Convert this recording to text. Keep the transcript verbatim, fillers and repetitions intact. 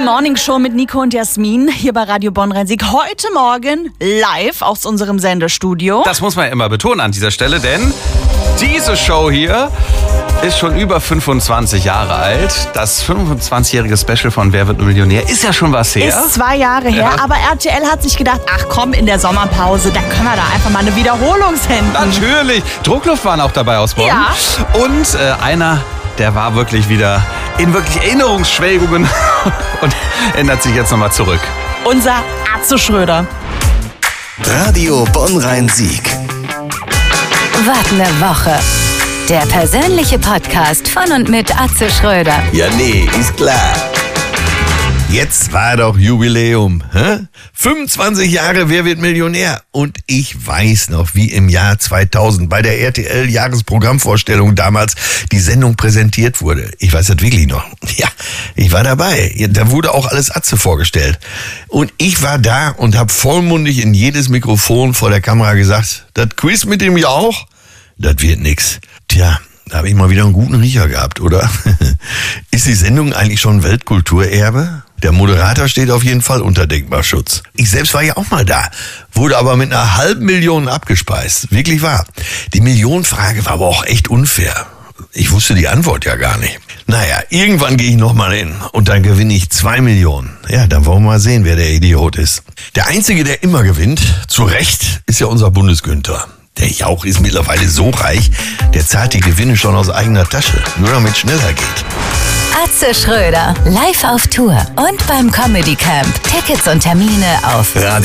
Morning Show mit Nico und Jasmin hier bei Radio Bonn-Rhein-Sieg. Heute Morgen live aus unserem Sendestudio. Das muss man ja immer betonen an dieser Stelle, denn diese Show hier ist schon über fünfundzwanzig Jahre alt. Das fünfundzwanzigjährige Special von Wer wird Millionär ist ja schon was her. Ist zwei Jahre her, Ja. aber R T L hat sich gedacht, ach komm, in der Sommerpause, da können wir da einfach mal eine Wiederholung senden. Natürlich. Druckluft waren auch dabei aus Bonn. Ja. Und äh, einer, der war wirklich wieder in wirklich Erinnerungsschwelgungen und ändert sich jetzt nochmal zurück. Unser Atze Schröder. Radio Bonn-Rhein-Sieg. Wart eine Woche. Der persönliche Podcast von und mit Atze Schröder. Ja, nee, ist klar. Jetzt war doch Jubiläum. Hä? fünfundzwanzig Jahre Wer wird Millionär? Und ich weiß noch, wie im Jahr zweitausend bei der R T L-Jahresprogrammvorstellung damals die Sendung präsentiert wurde. Ich weiß das wirklich noch. Ja, ich war dabei. Da wurde auch alles Atze vorgestellt. Und ich war da und habe vollmundig in jedes Mikrofon vor der Kamera gesagt, das Quiz mit dem Jauch, das wird nix. Tja, da habe ich mal wieder einen guten Riecher gehabt, oder? Ist die Sendung eigentlich schon Weltkulturerbe? Der Moderator steht auf jeden Fall unter Denkmalschutz. Ich selbst war ja auch mal da, wurde aber mit einer halben Million abgespeist. Wirklich wahr. Die Millionenfrage war aber auch echt unfair. Ich wusste die Antwort ja gar nicht. Naja, irgendwann gehe ich nochmal hin und dann gewinne ich zwei Millionen. Ja, dann wollen wir mal sehen, wer der Idiot ist. Der Einzige, der immer gewinnt, zu Recht, ist ja unser Bundesgünther. Der Jauch ist mittlerweile so reich, der zahlt die Gewinne schon aus eigener Tasche, nur damit es schneller geht. Atze Schröder, live auf Tour und beim Comedy Camp. Tickets und Termine auf Radio